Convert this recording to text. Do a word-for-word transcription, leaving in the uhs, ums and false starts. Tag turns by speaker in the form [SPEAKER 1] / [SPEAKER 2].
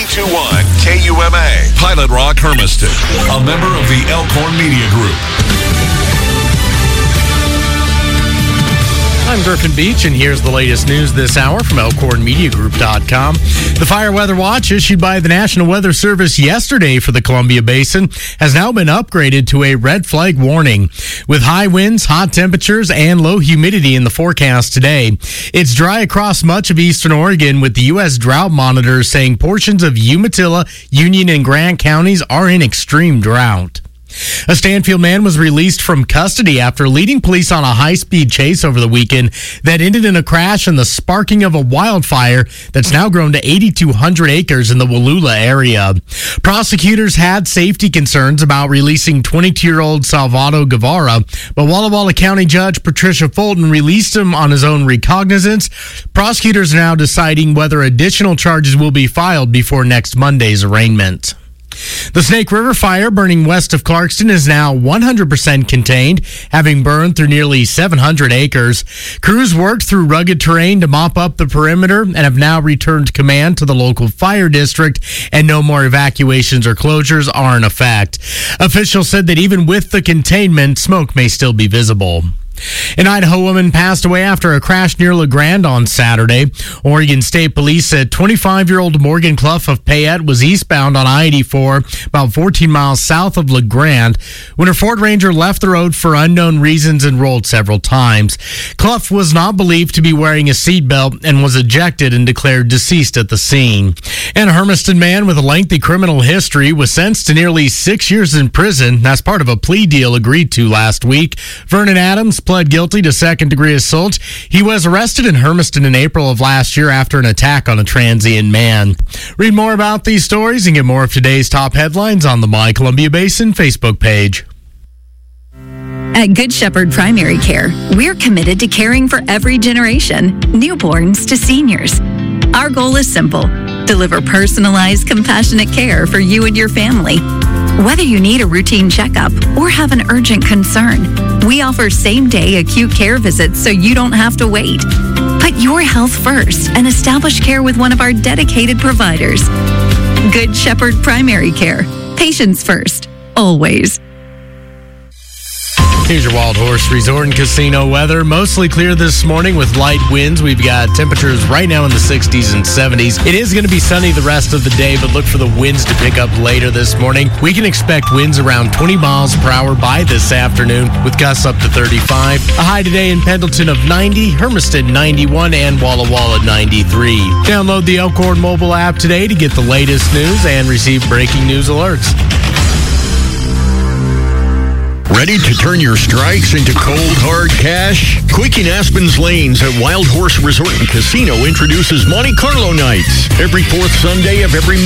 [SPEAKER 1] ninety-two point one K U M A. Pilot Rock Hermiston, a member of the Elkhorn Media Group.
[SPEAKER 2] I'm Griffin Beach, and here's the latest news this hour from Elkhorn Media Group dot com. The Fire Weather Watch issued by the National Weather Service yesterday for the Columbia Basin has now been upgraded to a red flag warning. With high winds, hot temperatures, and low humidity in the forecast today, it's dry across much of eastern Oregon, with the U S Drought Monitor saying portions of Umatilla, Union, and Grant counties are in extreme drought. A Stanfield man was released from custody after leading police on a high-speed chase over the weekend that ended in a crash and the sparking of a wildfire that's now grown to eighty-two hundred acres in the Wallula area. Prosecutors had safety concerns about releasing twenty-two-year-old Salvador Guevara, but Walla Walla County Judge Patricia Fulton released him on his own recognizance. Prosecutors are now deciding whether additional charges will be filed before next Monday's arraignment. The Snake River fire burning west of Clarkston is now one hundred percent contained, having burned through nearly seven hundred acres. Crews worked through rugged terrain to mop up the perimeter and have now returned command to the local fire district, and no more evacuations or closures are in effect. Officials said that even with the containment, smoke may still be visible. An Idaho woman passed away after a crash near La Grande on Saturday. Oregon State Police said twenty-five-year-old Morgan Clough of Payette was eastbound on I eighty-four, about fourteen miles south of La Grande, when her Ford Ranger left the road for unknown reasons and rolled several times. Clough was not believed to be wearing a seatbelt and was ejected and declared deceased at the scene. And a Hermiston man with a lengthy criminal history was sentenced to nearly six years in prison. That's part of a plea deal agreed to last week. Vernon Adams pled guilty to second-degree assault. He was arrested in Hermiston in April of last year after an attack on a transient man. Read more about these stories and get more of today's top headlines on the My Columbia Basin Facebook page.
[SPEAKER 3] At Good Shepherd Primary Care, we're committed to caring for every generation, newborns to seniors. Our goal is simple: deliver personalized, compassionate care for you and your family. Whether you need a routine checkup or have an urgent concern, we offer same-day acute care visits so you don't have to wait. Put your health first and establish care with one of our dedicated providers. Good Shepherd Primary Care. Patients first, always.
[SPEAKER 2] Here's your Wild Horse Resort and Casino weather. Mostly clear this morning with light winds. We've got temperatures right now in the sixties and seventies. It is going to be sunny the rest of the day, but look for the winds to pick up later this morning. We can expect winds around twenty miles per hour by this afternoon, with gusts up to thirty-five. A high today in Pendleton of ninety, Hermiston ninety-one, and Walla Walla ninety-three. Download the Elkhorn mobile app today to get the latest news and receive breaking news alerts.
[SPEAKER 4] Ready to turn your strikes into cold, hard cash? Quickie Aspen's Lanes at Wild Horse Resort and Casino introduces Monte Carlo nights every fourth Sunday of every month.